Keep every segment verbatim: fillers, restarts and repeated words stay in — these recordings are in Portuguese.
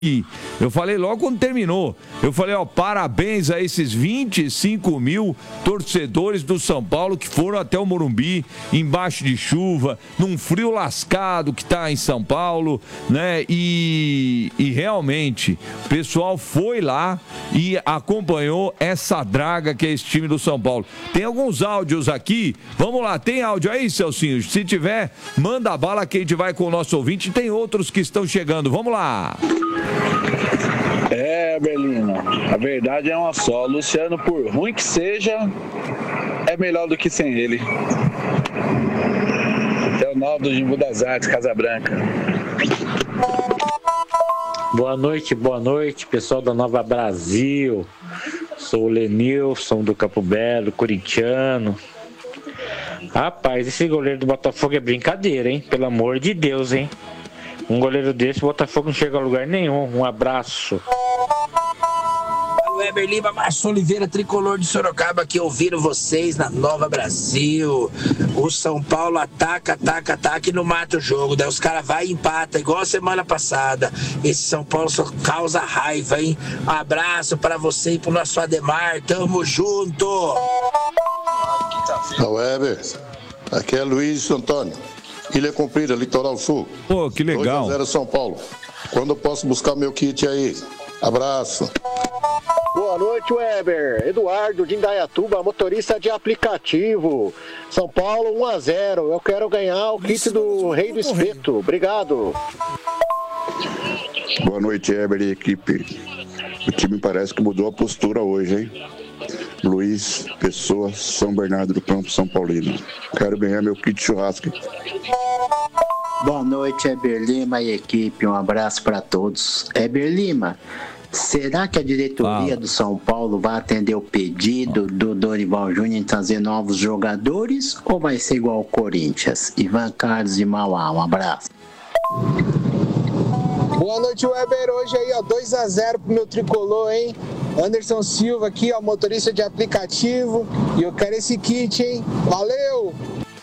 E eu falei logo quando terminou, eu falei, ó, parabéns a esses vinte e cinco mil torcedores do São Paulo que foram até o Morumbi, embaixo de chuva, num frio lascado que tá em São Paulo, né, e, e realmente o pessoal foi lá e acompanhou essa draga que é esse time do São Paulo. Tem alguns áudios aqui, vamos lá, tem áudio aí, Celcinho? Se tiver, manda bala que a gente vai com o nosso ouvinte, tem outros que estão chegando, vamos lá. É, Berlino, a verdade é uma só. Luciano, por ruim que seja, é melhor do que sem ele. É o Naldo do Jimbu das Artes, Casa Branca. Boa noite, boa noite, pessoal da Nova Brasil. Sou o Lenilson do Campo Belo, corintiano. Rapaz, esse goleiro do Botafogo é brincadeira, hein? Pelo amor de Deus, hein? Um goleiro desse, o Botafogo não chega a lugar nenhum. Um abraço. Weber Lima, Márcio Oliveira, tricolor de Sorocaba, aqui ouvindo vocês na Nova Brasil. O São Paulo ataca, ataca, ataca e não mata o jogo. Daí os caras vai e empata, igual a semana passada. Esse São Paulo só causa raiva, hein? Um abraço pra você e pro nosso Ademar. Tamo junto! A Weber, aqui é Luiz Antônio. Ilha Comprida, Litoral Sul. Pô, que legal. dois a zero São Paulo. Quando eu posso buscar meu kit aí? Abraço. Boa noite, Weber. Eduardo de Indaiatuba, motorista de aplicativo. São Paulo um a zero. Eu quero ganhar o kit do Rei do Espeto. Obrigado. Boa noite, Weber e equipe. O time parece que mudou a postura hoje, hein? Luiz Pessoa, São Bernardo do Campo, São Paulino. Quero ganhar meu kit churrasco. Boa noite, Heber Lima e equipe. Um abraço para todos. Heber Lima, será que a diretoria ah. do São Paulo vai atender o pedido do Dorival Júnior em trazer novos jogadores ou vai ser igual ao Corinthians? Ivan Carlos de Mauá, um abraço. Boa noite, Weber. Hoje aí, ó, dois a zero pro meu tricolor, hein? Anderson Silva aqui, ó, motorista de aplicativo. E eu quero esse kit, hein? Valeu!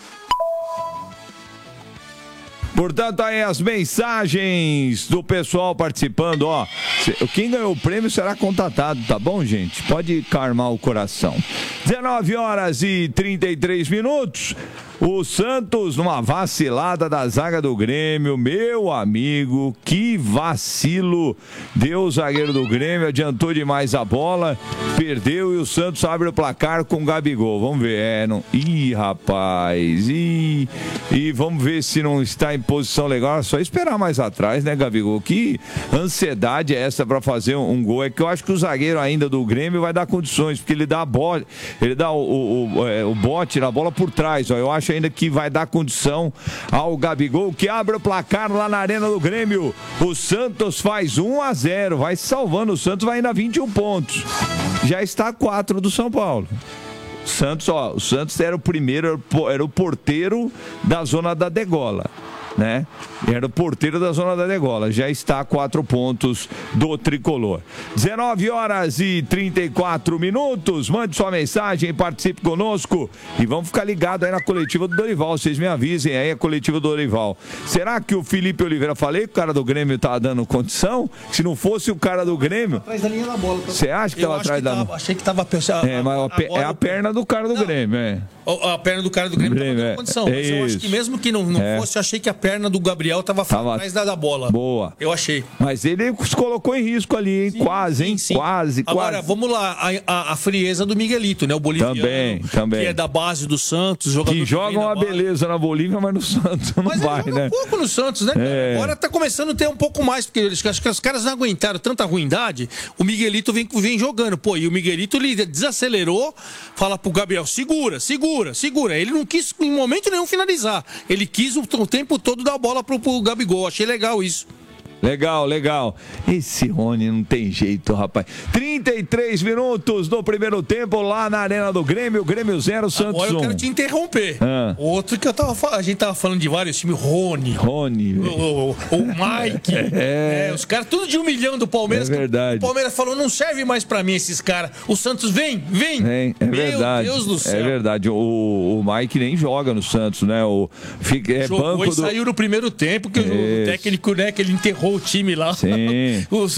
Portanto, aí as mensagens do pessoal participando, ó. Quem ganhou o prêmio será contatado, tá bom, gente? Pode calmar o coração. dezenove horas e trinta e três minutos. O Santos numa vacilada da zaga do Grêmio, meu amigo, que vacilo. Deu o zagueiro do Grêmio, adiantou demais a bola, perdeu e o Santos abre o placar com o Gabigol. Vamos ver, é, não... Ih, rapaz, ih, e vamos ver se não está em posição legal. É só esperar mais atrás, né, Gabigol? Que ansiedade é essa para fazer um, um gol? É que eu acho que o zagueiro ainda do Grêmio vai dar condições, porque ele dá a bola, ele dá o, o, o, é, o bote na bola por trás, ó. Eu acho ainda que vai dar condição ao Gabigol, que abre o placar lá na Arena do Grêmio. O Santos faz um a zero, vai salvando. O Santos vai indo a vinte e um pontos. Já está a quatro do São Paulo. O Santos, ó, o Santos era o primeiro, era o porteiro da zona da degola, né? Era o porteiro da zona da degola. Já está a quatro pontos do tricolor. dezenove horas e trinta e quatro minutos. Mande sua mensagem, participe conosco e vamos ficar ligados aí na coletiva do Dorival. Vocês me avisem aí a coletiva do Dorival. Será que o Felipe Oliveira, falei que o cara do Grêmio tá dando condição? Se não fosse o cara do Grêmio, atrás da linha da bola. Você acha que ela atrás da tava, achei que tava pensando. É, mas a, a, é a perna do cara do não, Grêmio, é. A perna do cara do Grêmio, Grêmio tava dando condição. É, mas eu acho que mesmo que não, não é. fosse, eu achei que a perna do Gabriel tava, tava atrás da, da bola. Boa. Eu achei. Mas ele se colocou em risco ali, hein? Sim, quase, hein? Sim, sim. Quase, Agora, quase. vamos lá, a, a, a frieza do Miguelito, né? O boliviano. Também, também. Que é da base do Santos. Jogador que joga uma beleza na Bolívia, mas no Santos não mas vai, ele né? um pouco no Santos, né? É. Agora tá começando a ter um pouco mais, porque eles, acho que os caras não aguentaram tanta ruindade. O Miguelito vem, vem jogando. Pô, e o Miguelito ele desacelerou, fala pro Gabriel, segura, segura, segura. Ele não quis em momento nenhum finalizar. Ele quis o, o tempo todo dar a bola pro, pro Gabigol. Achei legal isso. Legal, legal. Esse Rony não tem jeito, rapaz. trinta e três minutos no primeiro tempo lá na Arena do Grêmio. Grêmio zero, Santos um. Agora eu quero te interromper. Ah. Outro que eu tava a gente tava falando de vários times, Rony. Rony. O, o, o Mike. É. É, os caras tudo de um milhão do Palmeiras. É verdade. O Palmeiras falou, não serve mais pra mim esses caras. O Santos vem, vem. vem. É Meu verdade. Deus do céu. É verdade. O, o Mike nem joga no Santos, né? O, fica, é Jogou banco e do... saiu no primeiro tempo, que o técnico, né, que ele enterrou salvou o time lá. Sim. Os